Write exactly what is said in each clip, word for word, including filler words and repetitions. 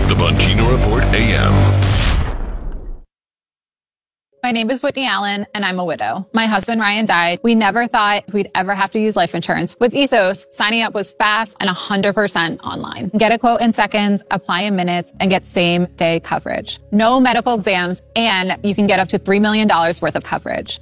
The Bongino Report A M. My name is Whitney Allen, and I'm a widow. My husband, Ryan, died. We never thought we'd ever have to use life insurance. With Ethos, signing up was fast and one hundred percent online. Get a quote in seconds, apply in minutes, and get same-day coverage. No medical exams, and you can get up to three million dollars worth of coverage.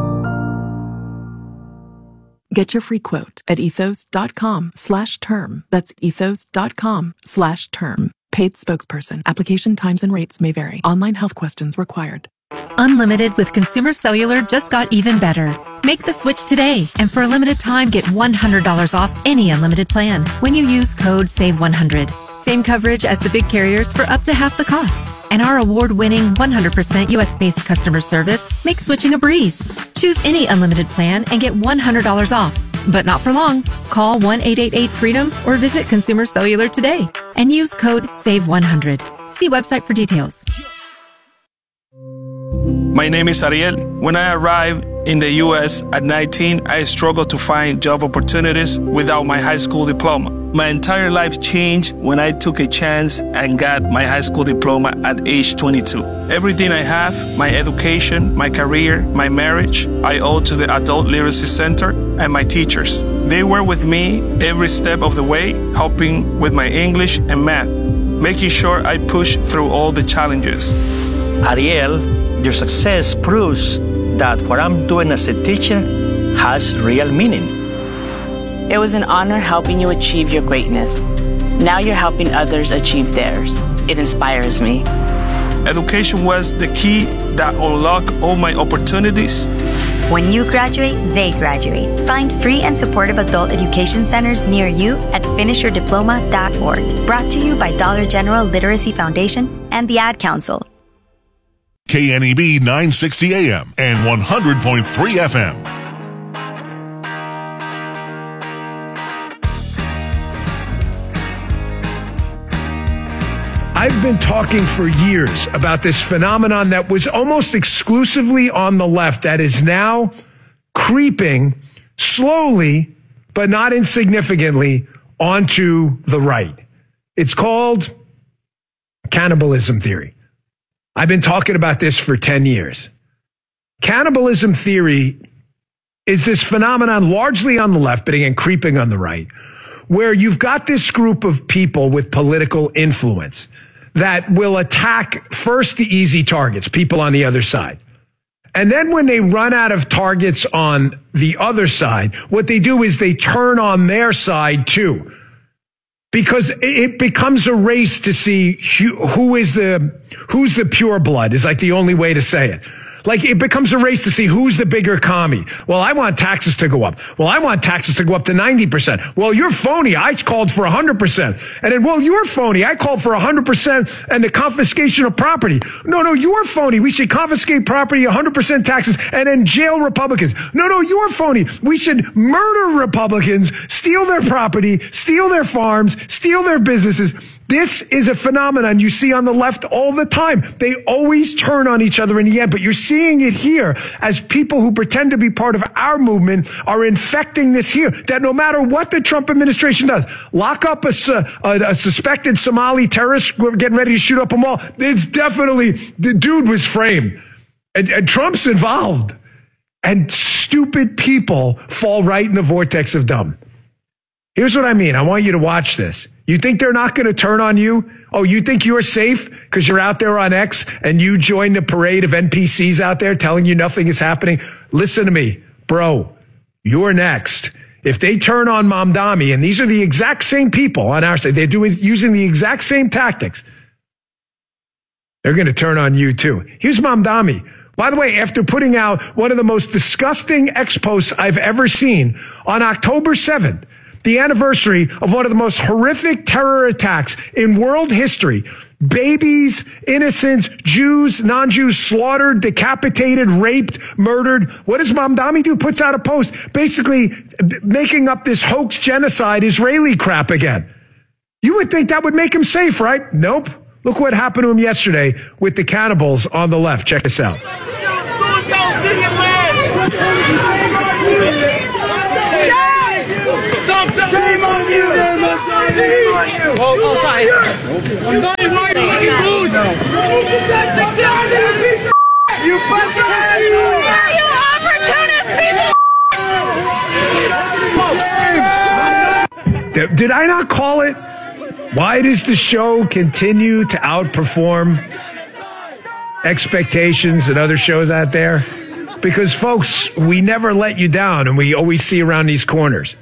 Get your free quote at ethos.com slash term. That's ethos.com slash term. Paid spokesperson. Application times and rates may vary. Online health questions required. Unlimited with Consumer Cellular just got even better. Make the switch today, and for a limited time, get one hundred dollars off any unlimited plan when you use code save one hundred. Same coverage as the big carriers for up to half the cost. And our award-winning one hundred percent U S-based customer service makes switching a breeze. Choose any unlimited plan and get one hundred dollars off. But not for long. Call one eight eight eight freedom or visit Consumer Cellular today and use code save one hundred. See website for details. My name is Ariel. When I arrived in the U S at nineteen, I struggled to find job opportunities without my high school diploma. My entire life changed when I took a chance and got my high school diploma at age twenty-two. Everything I have, my education, my career, my marriage, I owe to the Adult Literacy Center and my teachers. They were with me every step of the way, helping with my English and math, making sure I push through all the challenges. Ariel, your success proves that what I'm doing as a teacher has real meaning. It was an honor helping you achieve your greatness. Now you're helping others achieve theirs. It inspires me. Education was the key that unlocked all my opportunities. When you graduate, they graduate. Find free and supportive adult education centers near you at finish your diploma dot org. Brought to you by Dollar General Literacy Foundation and the Ad Council. K N E B nine sixty A M and one hundred point three F M. I've been talking for years about this phenomenon that was almost exclusively on the left that is now creeping slowly, but not insignificantly, onto the right. It's called cannibalism theory. I've been talking about this for ten years. Cannibalism theory is this phenomenon largely on the left, but again, creeping on the right, where you've got this group of people with political influence that will attack first the easy targets, people on the other side. And then when they run out of targets on the other side, what they do is they turn on their side too. Because it becomes a race to see who is the, who's the pure blood is like the only way to say it. Like it becomes a race to see who's the bigger commie. Well, I want taxes to go up. Well, I want taxes to go up to ninety percent. Well, you're phony. I called for one hundred percent. And then, well, you're phony. I called for one hundred percent and the confiscation of property. No, no, you're phony. We should confiscate property, one hundred percent taxes, and then jail Republicans. No, no, you're phony. We should murder Republicans, steal their property, steal their farms, steal their businesses. This is a phenomenon you see on the left all the time. They always turn on each other in the end, but you're seeing it here as people who pretend to be part of our movement are infecting this here, that no matter what the Trump administration does, lock up a, a, a suspected Somali terrorist getting ready to shoot up a mall. It's definitely, the dude was framed and, and Trump's involved, and stupid people fall right in the vortex of dumb. Here's what I mean. I want you to watch this. You think they're not going to turn on you? Oh, you think you're safe because you're out there on X and you join the parade of N P Cs out there telling you nothing is happening? Listen to me, bro. You're next. If they turn on Mamdani, and these are the exact same people on our side, they're doing using the exact same tactics, they're going to turn on you too. Here's Mamdani. By the way, after putting out one of the most disgusting ex-posts I've ever seen on October seventh, the anniversary of one of the most horrific terror attacks in world history. Babies, innocents, Jews, non-Jews slaughtered, decapitated, raped, murdered. What does Mamdani do? Puts out a post basically making up this hoax genocide Israeli crap again. You would think that would make him safe, right? Nope. Look what happened to him yesterday with the cannibals on the left. Check this out. Shame on you! Shame on you! Oh, oh, sorry. I'm sorry, Did I not call it? Why does the show continue to outperform expectations and other shows out there? Because, folks, we never let you down, and we always see around these corners.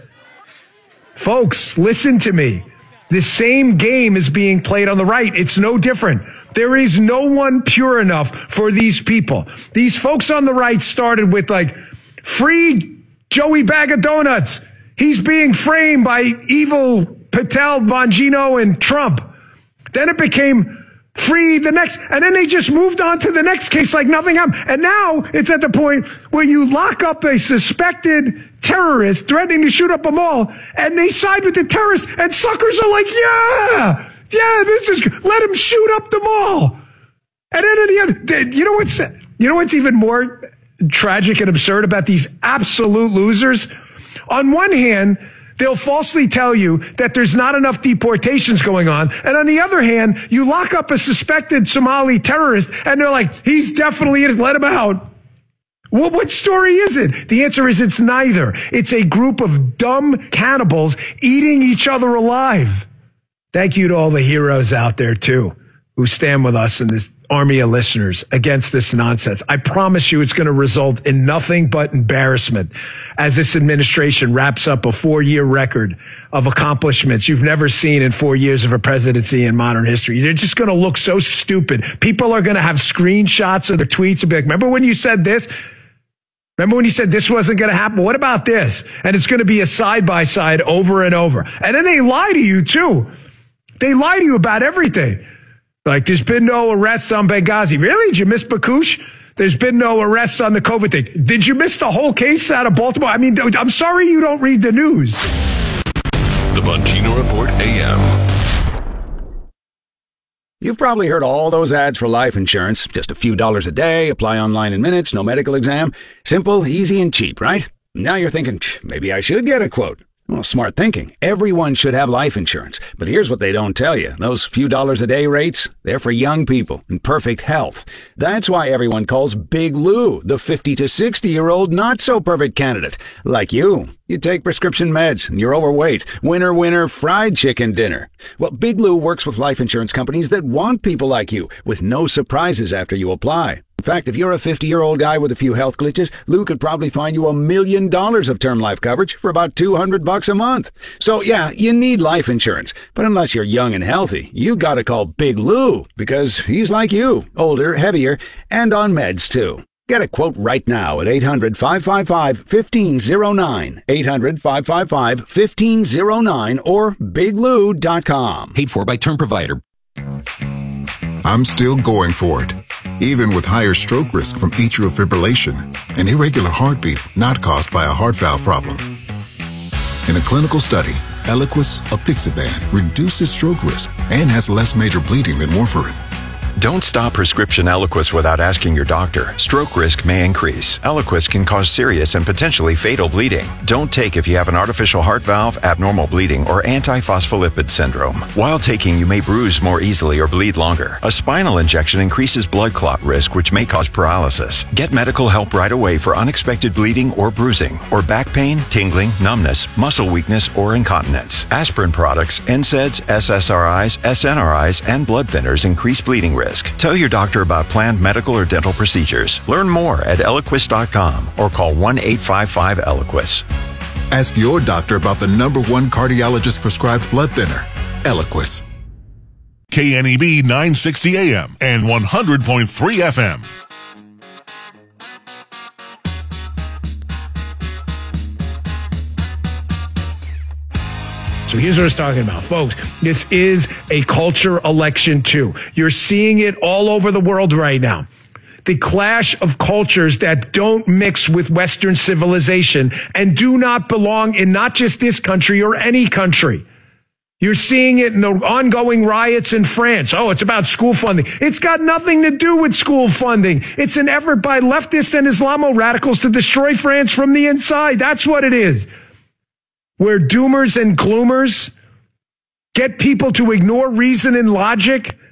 Folks, listen to me. The same game is being played on the right. It's no different. There is no one pure enough for these people. These folks on the right started with, like, free Joey Bag of Donuts. He's being framed by evil Patel, Bongino, and Trump. Then it became free the next, and then they just moved on to the next case like nothing happened. And now it's at the point where you lock up a suspected terrorist threatening to shoot up a mall, and they side with the terrorists, and suckers are like, yeah, yeah, this is, let him shoot up the mall. And then the other, you know what's, you know what's even more tragic and absurd about these absolute losers? On one hand, they'll falsely tell you that there's not enough deportations going on. And on the other hand, you lock up a suspected Somali terrorist and they're like, he's definitely in, let him out. Well, what story is it? The answer is it's neither. It's a group of dumb cannibals eating each other alive. Thank you to all the heroes out there, too, who stand with us in this army of listeners against this nonsense. I promise you it's going to result in nothing but embarrassment as this administration wraps up a four-year record of accomplishments you've never seen in four years of a presidency in modern history. They're just going to look so stupid. People are going to have screenshots of their tweets and be like, remember when you said this? Remember when you said this wasn't going to happen? What about this? And it's going to be a side-by-side over and over. And then they lie to you, too. They lie to you about everything. Like, there's been no arrests on Benghazi. Really? Did you miss Bakush? There's been no arrests on the COVID thing. Did you miss the whole case out of Baltimore? I mean, I'm sorry you don't read the news. The Bongino Report A M. You've probably heard all those ads for life insurance. Just a few dollars a day, apply online in minutes, no medical exam. Simple, easy, and cheap, right? Now you're thinking, maybe I should get a quote. Well, smart thinking. Everyone should have life insurance. But here's what they don't tell you. Those few dollars a day rates, they're for young people in perfect health. That's why everyone calls Big Lou the fifty to sixty-year-old not-so-perfect candidate. Like you. You take prescription meds and you're overweight. Winner, winner, fried chicken dinner. Well, Big Lou works with life insurance companies that want people like you, with no surprises after you apply. In fact, if you're a fifty-year-old guy with a few health glitches, Lou could probably find you a million dollars of term life coverage for about two hundred bucks a month. So yeah, you need life insurance. But unless you're young and healthy, you gotta call Big Lou, because he's like you, older, heavier, and on meds too. Get a quote right now at eight hundred, five five five, one five zero nine, eight hundred, five five five, one five zero nine, or big lou dot com. Paid for by Term Provider. I'm still going for it, even with higher stroke risk from atrial fibrillation, an irregular heartbeat not caused by a heart valve problem. In a clinical study, Eliquis apixaban reduces stroke risk and has less major bleeding than warfarin. Don't stop prescription Eliquis without asking your doctor. Stroke risk may increase. Eliquis can cause serious and potentially fatal bleeding. Don't take if you have an artificial heart valve, abnormal bleeding, or antiphospholipid syndrome. While taking, you may bruise more easily or bleed longer. A spinal injection increases blood clot risk, which may cause paralysis. Get medical help right away for unexpected bleeding or bruising, or back pain, tingling, numbness, muscle weakness, or incontinence. Aspirin products, N SAIDs, S S R Is, S N R Is, and blood thinners increase bleeding risk. Tell your doctor about planned medical or dental procedures. Learn more at Eliquis dot com or call one eight five five Eliquis. Ask your doctor about the number one cardiologist prescribed blood thinner, Eliquis. K N E B nine sixty A M and one hundred point three F M. So here's what I was talking about, folks. This is a culture election, too. You're seeing it all over the world right now. The clash of cultures that don't mix with Western civilization and do not belong in not just this country or any country. You're seeing it in the ongoing riots in France. Oh, it's about school funding. It's got nothing to do with school funding. It's an effort by leftists and Islamo-radicals to destroy France from the inside. That's what it is. Where doomers and gloomers get people to ignore reason and logic